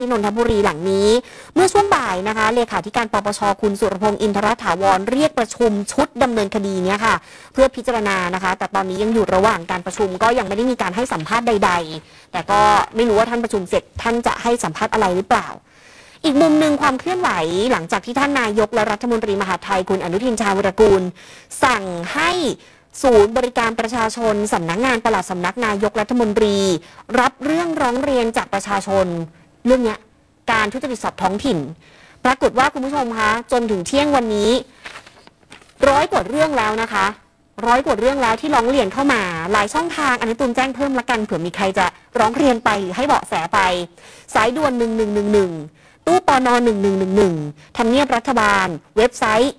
ที่นนทบุรีหลังนี้เมื่อช่วงบ่ายนะคะเลขาธิการปปชคุณสุรพงษ์อินทรถาวรเรียกประชุมชุดดำเนินคดีเนี่ยค่ะเพื่อพิจารณานะคะแต่ตอนนี้ยังอยู่ระหว่างการประชุมก็ยังไม่ได้มีการให้สัมภาษณ์ใดๆแต่ก็ไม่รู้ว่าท่านประชุมเสร็จท่านจะให้สัมภาษณ์อะไรหรือเปล่าอีกมุมหนึ่งความเคลื่อนไหวหลังจากที่ท่านนายกและรัฐมนตรีมหาดไทยคุณอนุทินชาญวิรากูลสั่งให้ศูนย์บริการประชาชนสำนักงานปลัดสำนักนายกรัฐมนตรีรับเรื่องร้องเรียนจากประชาชนเรื่องนี้การทุจริตสอบท้องถิ่นปรากฏว่าคุณผู้ชมคะจนถึงเที่ยงวันนี้100 กว่าเรื่องแล้วนะคะ100 กว่าเรื่องแล้วที่ร้องเรียนเข้ามาหลายช่องทางอันนี้ตูนแจ้งเพิ่มละกันเผื่อมีใครจะร้องเรียนไปหรือให้เบาะแสไปสายด่วน1111ตู้ปน1111ทำเนียบรัฐบาลเว็บไซต์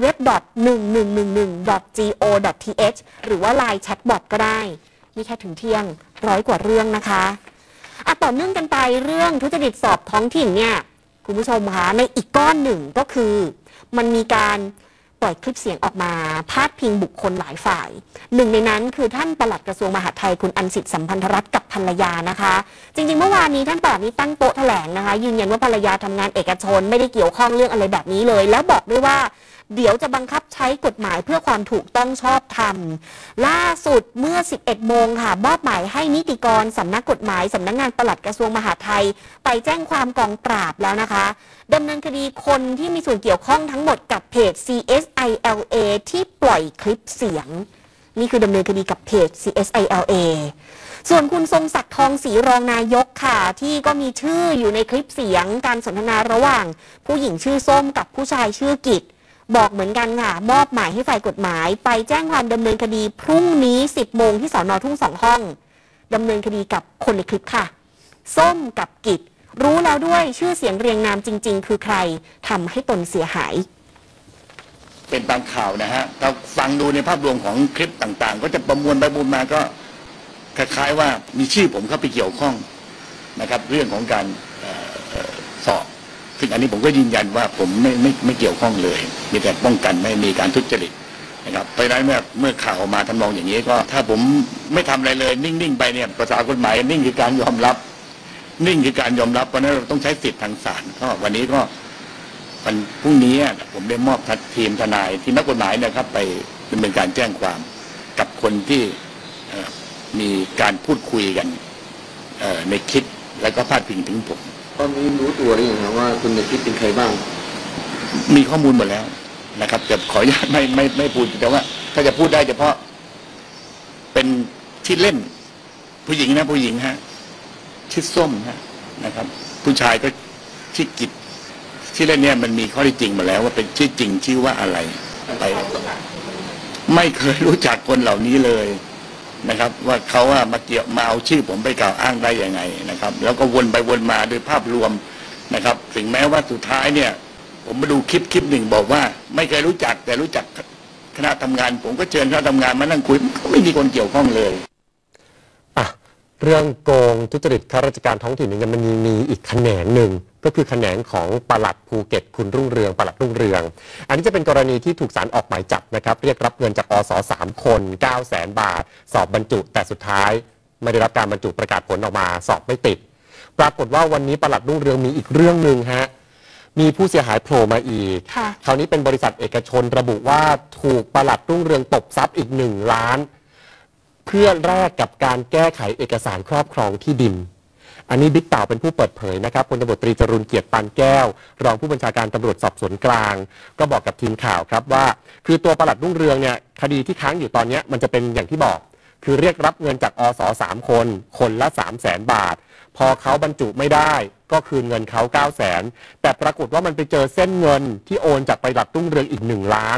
www.1111.go.th หรือว่า LINE Chatbot ก็ได้นี่แค่ถึงเที่ยง100 กว่าเรื่องนะคะต่อเนื่องกันไปเรื่องทุจริตสอบท้องถิ่นเนี่ยคุณผู้ชมคะในอีกก้อนหนึ่งก็คือมันมีการปล่อยคลิปเสียงออกมาพาดพิงบุคคลหลายฝ่ายหนึ่งในนั้นคือท่านปลัดกระทรวงมหาดไทยคุณอันสิทธิ์สัมพันธรัตน์กับภรรยานะคะจริงๆเมื่อวานนี้ท่านปลัดนี้ตั้งโต๊ะแถลงนะคะยืนยันว่าภรรยาทำงานเอกชนไม่ได้เกี่ยวข้องเรื่องอะไรแบบนี้เลยแล้วบอกด้วยว่าเดี๋ยวจะบังคับใช้กฎหมายเพื่อความถูกต้องชอบธรรมล่าสุดเมื่อ 11 โมงค่ะมอบหมายให้นิติกรสำนักกฎหมายสำนักงานปลัดกระทรวงมหาดไทยไปแจ้งความกองปราบแล้วนะคะดำเนินคดีคนที่มีส่วนเกี่ยวข้องทั้งหมดกับเพจ CSILA ที่ปล่อยคลิปเสียงนี่คือดำเนินคดีกับเพจ CSILA ส่วนคุณทรงศักดิ์ทองศรีรองนายกค่ะที่ก็มีชื่ออยู่ในคลิปเสียงการสนทนาระหว่างผู้หญิงชื่อส้มกับผู้ชายชื่อกิจบอกเหมือนกันค่ะมอบหมายให้ฝ่ายกฎหมายไปแจ้งความดำเนินคดีพรุ่งนี้ 10 โมงที่สน.ทุ่ง2 ห้องดำเนินคดีกับคนในคลิปค่ะส้มกับกิจรู้แล้วด้วยชื่อเสียงเรียงนามจริงๆคือใครทำให้ตนเสียหายเป็นตามข่าวนะฮะเราฟังดูในภาพรวมของคลิปต่างๆก็จะประมวลไปประมวลมาก็คล้ายๆว่ามีชื่อผมเข้าไปเกี่ยวข้องนะครับเรื่องของการสอบซึ่งอันนี้ผมก็ยืนยันว่าผมไม่เกี่ยวข้องเลยมีแต่ป้องกันไม่มีการทุจริตนะครับเพราะฉะนั้นเมื่อข่าวออกมาทำนองอย่างนี้ก็ถ้าผมไม่ทำอะไรเลยนิ่งๆไปเนี่ยภาษากฎหมายนิ่งคือการยอมรับนิ่งคือการยอมรับเพราะฉะนั้นเราต้องใช้สิทธิ์ทางศาลก็วันนี้ก็วันพรุ่งนี้ผมได้มอบทีมทนายทีมนักกฎหมายนะครับไปดำเนินการแจ้งความกับคนที่มีการพูดคุยกันในคลิปแล้วก็พาดพิงถึงผมตอนนี้รู้ตัวหรือยังครับว่าคุณในคลิปเป็นใครบ้างมีข้อมูลหมดแล้วนะครับแต่ขออนุญาตไม่พูดแต่ว่าถ้าจะพูดได้เฉพาะเป็นที่เล่นผู้หญิงนะผู้หญิงฮะชื่อส้มฮะนะครับผู้ชายก็ชื่อกิจที่เล่นเนี่ยมันมีข้อที่จริงมาแล้วว่าเป็นชื่อจริงชื่อว่าอะไรไปไม่เคยรู้จักคนเหล่านี้เลยนะครับว่าเขามาเอาชื่อผมไปกล่าวอ้างได้ยังไงนะครับแล้วก็วนไปวนมาโดยภาพรวมนะครับถึงแม้ว่าสุดท้ายเนี่ยผมมาดูคลิปหนึ่งบอกว่าไม่เคยรู้จักแต่รู้จักคณะทำงานผมก็เชิญคณะทำงานมานั่งคุยก็ไม่มีคนเกี่ยวข้องเลยเรื่องโกงทุจริตข้าราชการท้องถิ่นเนี่ยมันมีอีกแขนงหนึ่งก็คือแขนงของปลัดภูเก็ตคุณรุ่งเรืองปลัดรุ่งเรืองอันนี้จะเป็นกรณีที่ถูกศาลออกหมายจับนะครับเรียกรับเงินจากอส3 คน 900,000 บาทสอบบรรจุแต่สุดท้ายไม่ได้รับการบรรจุประกาศผลออกมาสอบไม่ติดปรากฏว่าวันนี้ปลัดรุ่งเรืองมีอีกเรื่องนึงฮะมีผู้เสียหายโผล่มาอีกคราวนี้เป็นบริษัทเอกชนระบุว่าถูกปลัดรุ่งเรืองตบทรัพย์อีก1 ล้านเพื่อแลกกับการแก้ไขเอกสารครอบครองที่ดินอันนี้บิ๊กเต่าเป็นผู้เปิดเผยนะครับพลตำรวจตรีจรุนเกียรติปานแก้วรองผู้บัญชาการตำรวจสอบสวนกลางก็บอกกับทีมข่าวครับว่าคือตัวปลัดรุ่งเรืองเนี่ยคดีที่ค้างอยู่ตอนนี้มันจะเป็นอย่างที่บอกคือเรียกรับเงินจากอส3 คนคนละ300,000 บาทพอเขาบรรจุไม่ได้ก็คืนเงินเขา900,000แต่ปรากฏว่ามันไปเจอเส้นเงินที่โอนจากปลัดรุ่งเรืองอีก1 ล้าน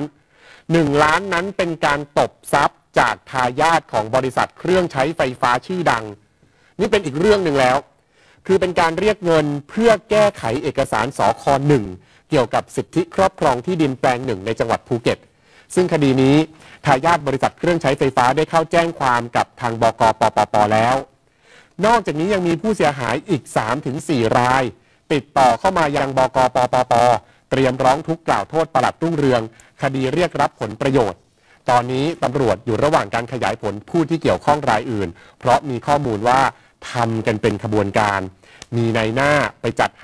1 ล้านนั้นเป็นการตบทรัพย์จากทายาทของบริษัทเครื่องใช้ไฟฟ้าชื่อดังนี่เป็นอีกเรื่องหนึ่งแล้วคือเป็นการเรียกเงินเพื่อแก้ไขเอกสารสค1เกี่ยวกับสิทธิครอบครองที่ดินแปลง1ในจังหวัดภูเก็ตซึ่งคดีนี้ทายาทบริษัทเครื่องใช้ไฟฟ้าได้เข้าแจ้งความกับทางบก.ปปป.แล้วนอกจากนี้ยังมีผู้เสียหายอีก 3-4 รายติดต่อเข้ามายังบก.ปปป.เตรียมร้องทุกข์กล่าวโทษปลัดรุ่งเรืองคดีเรียกรับผลประโยชน์ตอนนี้ตำรวจอยู่ระหว่างการขยายผลผู้ที่เกี่ยวข้องรายอื่นเพราะมีข้อมูลว่าทำกันเป็นขบวนการมีนายหน้าไปจัด